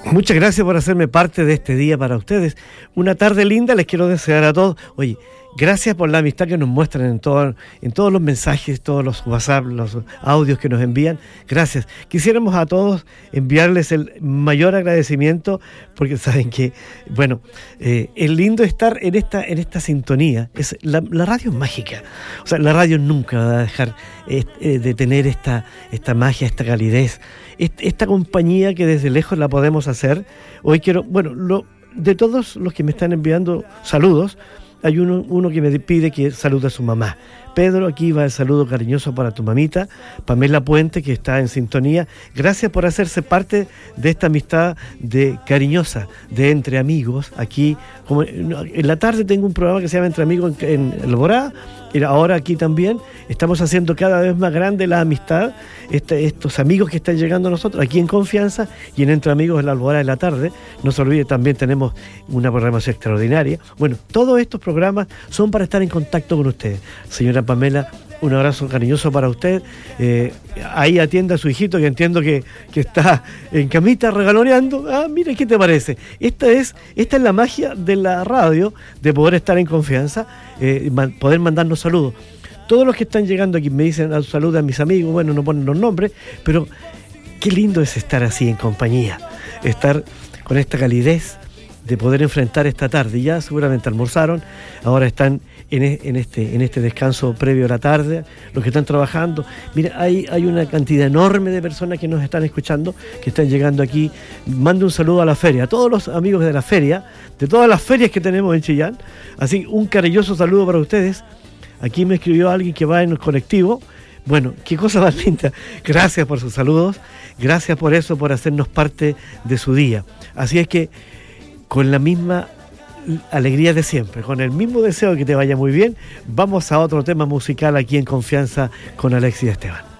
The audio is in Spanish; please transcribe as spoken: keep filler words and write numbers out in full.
Muchas gracias por hacerme parte de este día para ustedes. Una tarde linda les quiero desear a todos. Oye, gracias por la amistad que nos muestran en, todo, en todos los mensajes, todos los WhatsApp, los audios que nos envían. Gracias. Quisiéramos a todos enviarles el mayor agradecimiento porque saben que, bueno, eh, es lindo estar en esta, en esta sintonía. Es, la, la radio es mágica. O sea, la radio nunca va a dejar eh, eh, de tener esta, esta magia, esta calidez, esta, esta compañía que desde lejos la podemos hacer. Hoy quiero, bueno, lo, de todos los que me están enviando saludos, hay uno, uno que me pide que salude a su mamá. Pedro, aquí va el saludo cariñoso para tu mamita, Pamela Puente, que está en sintonía. Gracias por hacerse parte de esta amistad de cariñosa, de entre amigos. Aquí, como en la tarde tengo un programa que se llama Entre Amigos en, en Alborada, y ahora aquí también estamos haciendo cada vez más grande la amistad, este, estos amigos que están llegando a nosotros, aquí en Confianza y en Entre Amigos en la Alborada de la tarde. No se olvide, también tenemos una programación extraordinaria. Bueno, todos estos programas son para estar en contacto con ustedes. Señora Pamela, un abrazo cariñoso para usted. Eh, ahí atienda a su hijito, que entiendo que, que está en camita regaloneando. Ah, mire, ¿qué te parece? Esta es, esta es la magia de la radio, de poder estar en confianza, eh, man, poder mandarnos saludos. Todos los que están llegando aquí me dicen saludos a mis amigos, bueno, no ponen los nombres, pero qué lindo es estar así en compañía, estar con esta calidez de poder enfrentar esta tarde. Ya seguramente almorzaron, ahora están en, en, este, en este descanso previo a la tarde, los que están trabajando. Mira, hay, hay una cantidad enorme de personas que nos están escuchando, que están llegando aquí. Mando un saludo a la feria, a todos los amigos de la feria, de todas las ferias que tenemos en Chillán. Así, un cariñoso saludo para ustedes. Aquí me escribió alguien que va en el colectivo. Bueno, qué cosa más linda. Gracias por sus saludos, gracias por eso, por hacernos parte de su día. Así es que, con la misma alegría de siempre, con el mismo deseo de que te vaya muy bien, vamos a otro tema musical aquí en Confianza con Alexis Esteban.